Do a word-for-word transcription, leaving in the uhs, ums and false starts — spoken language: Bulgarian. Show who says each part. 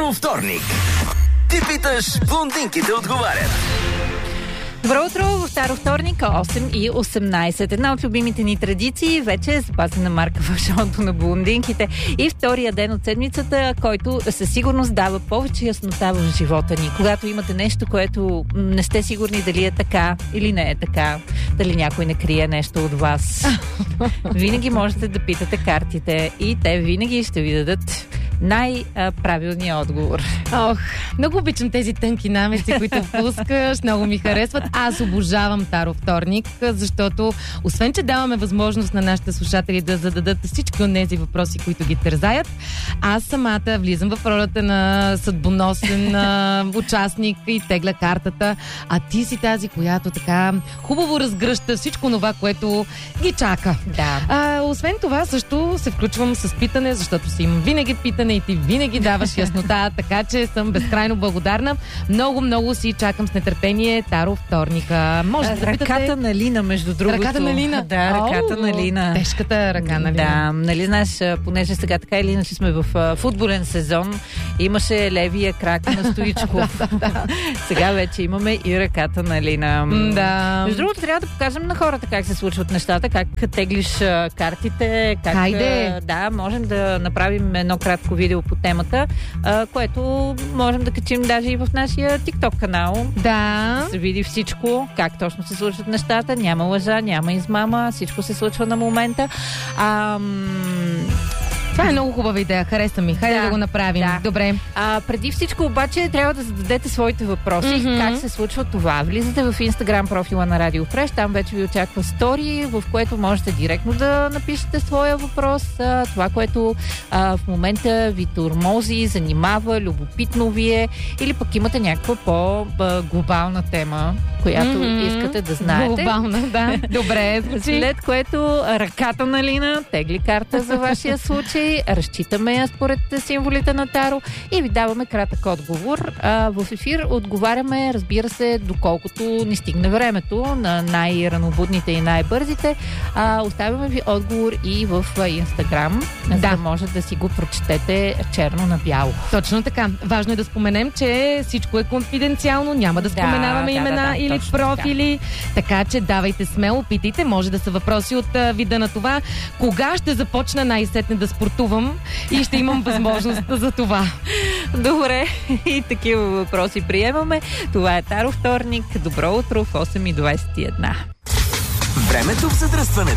Speaker 1: Таро вторник. Ти питаш, блондинките отговарят.
Speaker 2: Добро утро в Таро вторник, осем и осемнайсет. Една от любимите ни традиции вече е запазена марка в шоуто на блондинките и втория ден от седмицата, който със сигурност дава повече яснота в живота ни. Когато имате нещо, което не сте сигурни дали е така или не е така, дали някой не крие нещо от вас, винаги можете да питате картите и те винаги ще ви дадат най-правилния отговор.
Speaker 3: Ох, много обичам тези тънки намеци, които пускаш, много ми харесват. Аз обожавам Таро вторник, защото освен, че даваме възможност на нашите слушатели да зададат всички от тези въпроси, които ги тързаят, аз самата влизам в ролята на съдбоносен а, участник и тегля картата, а ти си тази, която така хубаво разгръща всичко това, което ги чака.
Speaker 2: Да.
Speaker 3: А, освен това, също се включвам с питане, защото си имам винаги питане и ти винаги даваш яснота, така че съм безкрайно благодарна. Много, много си чакам с нетърпение Таро вторника. Може да
Speaker 2: Ръката
Speaker 3: питате...
Speaker 2: на Лина, между другото.
Speaker 3: Ръката на Лина?
Speaker 2: Да, ръката
Speaker 3: О,
Speaker 2: на Лина.
Speaker 3: Тежката ръка на Лина.
Speaker 2: Да, нали знаеш, понеже сега така или иначе сме в а, футболен сезон, имаше левия крак на Стоичков.
Speaker 3: да, да.
Speaker 2: Сега вече имаме и ръката на Лина.
Speaker 3: Да.
Speaker 2: Между другото, трябва да покажем на хората как се случват нещата, как теглиш а, картите, как...
Speaker 3: Хайде!
Speaker 2: А, да, можем да направим едно кратко видео по темата, а, което можем да качим даже и в нашия TikTok канал.
Speaker 3: Да.
Speaker 2: Да се види всичко, как точно се случват нещата. Няма лъжа, няма измама, всичко се случва на момента. Ам...
Speaker 3: Това е много хубава идея, хареса ми. Хайде да, да го направим.
Speaker 2: Да.
Speaker 3: Добре.
Speaker 2: А, преди всичко обаче трябва да зададете своите въпроси. Mm-hmm. Как се случва това? Влизате в Instagram профила на Радио Фреш, там вече ви очаква стори, в което можете директно да напишете своя въпрос. А, това, което а, в момента ви тормози, занимава, любопитно ви е, или пък имате някаква по-глобална тема, която mm-hmm. искате да знаете.
Speaker 3: Глобална, да. Добре.
Speaker 2: След което ръката на Лина тегли карта за вашия случай. Разчитаме я според символите на Таро и ви даваме кратък отговор. А, в ефир отговаряме, разбира се, доколкото ни стигне времето на най-ранобудните и най-бързите. А, оставяме ви отговор и в Инстаграм, да. За да може да си го прочетете черно на бяло.
Speaker 3: Точно така. Важно е да споменем, че всичко е конфиденциално, няма да споменаваме да, имена да, да, или профили, така. така че давайте смело, питайте. Може да са въпроси от а, вида на това, кога ще започна най-сетне да спортувам и ще имам възможност за това.
Speaker 2: Добре, и такива въпроси приемаме. Това е Таро вторник. Добро утро в осем и двайсет и една.
Speaker 1: Времето в задръстването.